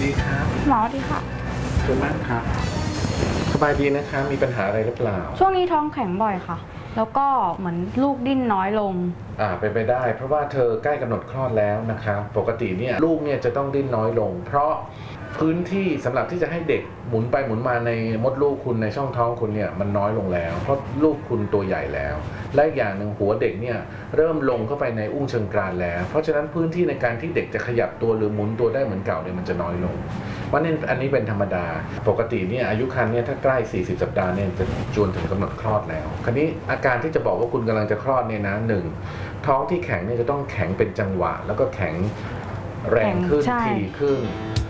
ดีครับหมอดีค่ะเชิญนั่งครับสบายดีนะคะมีปัญหาอะไรหรือเปล่าช่วงนี้ท้องแข็งบ่อยค่ะแล้วก็เหมือนลูกดิ้นน้อยลงเป็นไปได้เพราะว่าเธอใกล้กำหนดคลอดแล้วนะคะปกติเนี่ยลูกเนี่ยจะต้องดิ้นน้อยลงเพราะพื้นที่สำหรับที่จะให้เด็กหมุนไปหมุนมาในมดลูกคุณในช่องท้องคุณเนี่ยมันน้อยลงแล้วเพราะลูกคุณตัวใหญ่แล้วและอีกอย่างหนึ่งหัวเด็กเนี่ยเริ่มลงเข้าไปในอุ้งเชิงกรานแล้วเพราะฉะนั้นพื้นที่ในการที่เด็กจะขยับตัวหรือหมุนตัวได้เหมือนเก่าเนี่ยมันจะน้อยลงเพราะนี่อันนี้เป็นธรรมดาปกติเนี่ยอายุครรภ์เนี่ยถ้าใกล้40 สัปดาห์เนี่ยจะจวนถึงกำหนดคลอดแล้วคราวนี้อาการที่จะบอกว่าคุณกำลังจะคลอดเนี่ยนะ1ท้องที่แข็งเนี่ยจะต้องแข็งเป็นจังหวะแล้วก็แข็งแรงขึ้นถี่ขึ้น